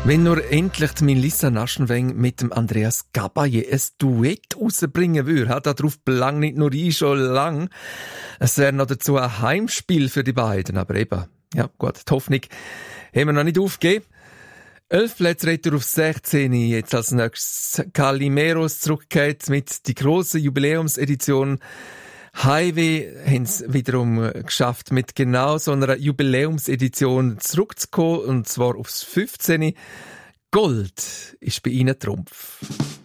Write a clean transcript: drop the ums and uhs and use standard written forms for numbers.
Wenn nur endlich die Melissa Naschenweng mit dem Andreas Gabaye ein Duett rausbringen würde, darauf belang nicht nur ich schon lang. Es wäre noch dazu ein Heimspiel für die beiden, aber eben, ja gut, die Hoffnung haben wir noch nicht aufgegeben. 11 Plätze retour auf 16. Jetzt als nächstes Calimeros zurückgeht mit die grosse Jubiläumsedition. Highway haben es wiederum geschafft, mit genau so einer Jubiläumsedition zurückzukommen, und zwar aufs 15. Gold ist bei ihnen Trumpf.